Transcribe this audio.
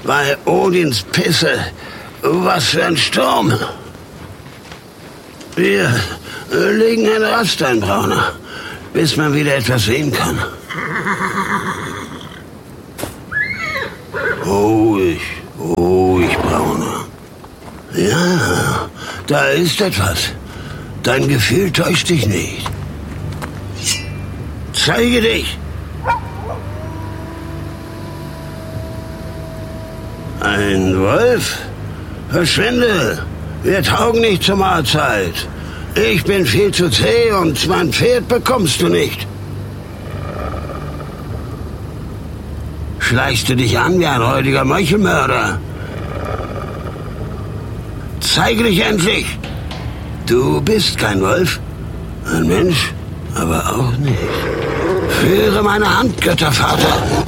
bei Odins Pisse. Was für ein Sturm. Wir legen eine Rast ein, Brauner, bis man wieder etwas sehen kann. Ruhig, Brauner. Ja, da ist etwas. Dein Gefühl täuscht dich nicht. Zeige dich! Ein Wolf? Verschwinde! Wir taugen nicht zur Mahlzeit. Ich bin viel zu zäh und mein Pferd bekommst du nicht. Schleichst du dich an wie ein räudiger Meuchelmörder? Zeige dich endlich! Du bist kein Wolf. Ein Mensch, aber auch nicht. Führe meine Hand, Göttervater.